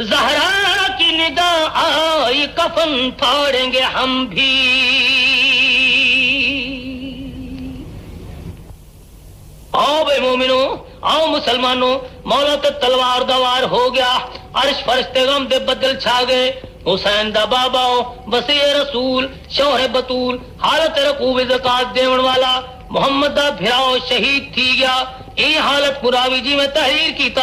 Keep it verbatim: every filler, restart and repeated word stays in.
ज़हरा की निदा आई कफन फाड़ेंगे हम भी। आओ बे मोमिनो, आओ मुसलमानों, मौला ते तलवार दवार हो गया, अर्श फरिश्ते गम दे बदल छा गए। हुसैन दा बाबा वसी रसूल शौहरे बतूल हालत रकूब ज़कात देवन वाला मोहम्मद दा भिराओ शहीद थी गया। ये हालत मुरावी जी में तहरीर की